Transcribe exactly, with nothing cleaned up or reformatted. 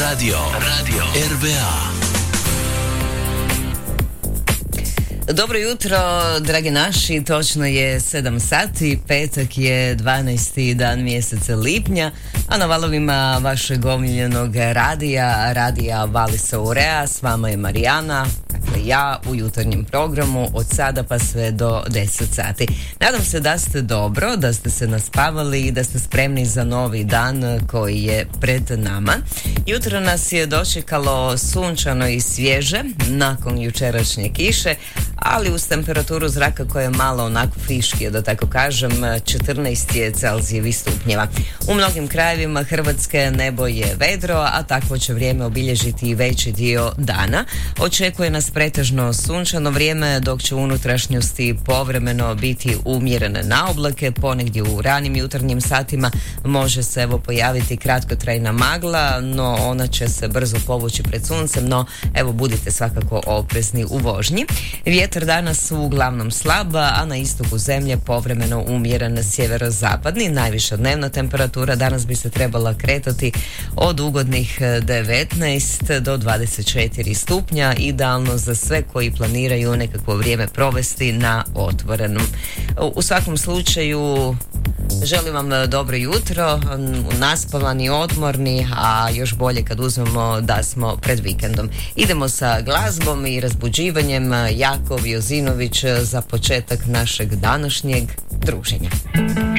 Radio, Radio R V A. Dobro jutro, dragi naši, točno je sedam sati, petak je dvanaesti dan mjeseca lipnja, a na valovima vašeg omiljenog radija, radija Valisa Urea, s vama je Marijana, dakle ja u jutarnjem programu od sada pa sve do deset sati. Nadam se da ste dobro, da ste se naspavali i da ste spremni za novi dan koji je pred nama. Jutro nas je dočekalo sunčano i svježe nakon jučerašnje kiše, ali uz temperaturu zraka koja je malo onako friškija, da tako kažem, četrnaest je Celzijevih stupnjeva. U mnogim krajevima Hrvatske nebo je vedro, a takvo će vrijeme obilježiti i veći dio dana. Očekuje nas pretežno sunčano vrijeme, dok će u unutrašnjosti povremeno biti umjerene na oblake, ponegdje u ranim jutarnjim satima može se evo pojaviti kratkotrajna magla, no ona će se brzo povući pred suncem, no evo budite svakako oprezni u vožnji. Vjetar danas uglavnom slaba, a na istoku zemlje povremeno umjeren sjeverozapadni. Najviša dnevna temperatura danas bi se trebala kretati od ugodnih devetnaest do dvadeset četiri stupnja, idealno za sve koji planiraju nekakvo vrijeme provesti na otvorenom. U svakom slučaju želim vam dobro jutro, naspavani, odmorni, a još bolje kad uzmemo da smo pred vikendom. Idemo sa glazbom i razbuđivanjem. Jakov Jozinović za početak našeg današnjeg druženja.